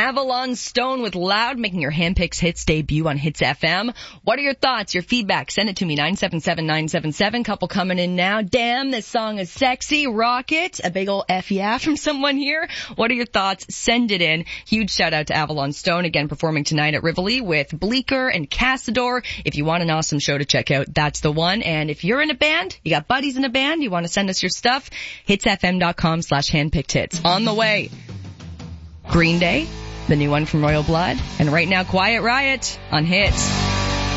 Avalon Stone with Loud, making your Handpicks Hits debut on Hits FM. What are your thoughts, your feedback? Send it to me, 977-977. Couple coming in now. Damn, this song is sexy. Rocket. A big ol' F yeah from someone here. What are your thoughts? Send it in. Huge shout out to Avalon Stone, again performing tonight at Rivoli with Bleecker and Cassador. If you want an awesome show to check out, that's the one. And if you're in a band, you got buddies in a band, you want to send us your stuff, hitsfm.com/handpickedhits. On the way, Green Day, the new one from Royal Blood, and right now Quiet Riot on Hits.